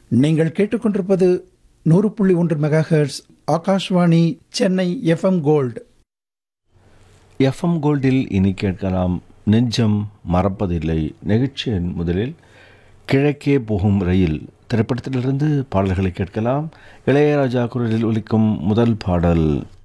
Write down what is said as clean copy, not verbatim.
நீங்கள் கேட்டுக்கொண்டிருப்பது 100.1 megahertz Akashvani Chennai FM gold. FM கோல்டில் இனி கேட்கலாம் நெஞ்சம் மறப்பதில்லை நிகழ்ச்சியின் முதலில் கிழக்கே போகும் ரயில் திரைப்படத்திலிருந்து பாடல்களை கேட்கலாம். இளையராஜா குரலில் ஒலிக்கும் முதல் பாடல்